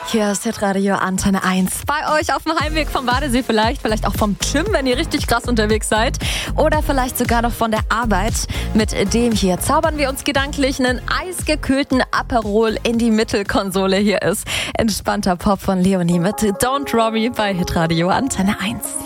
Hier ist Hitradio Antenne 1. Bei euch auf dem Heimweg vom Badesee vielleicht auch vom Gym, wenn ihr richtig krass unterwegs seid. Oder vielleicht sogar noch von der Arbeit. Mit dem hier zaubern wir uns gedanklich einen eisgekühlten Aperol in die Mittelkonsole. Hier ist entspannter Pop von Leonie mit Don't Worry bei Hitradio Antenne 1.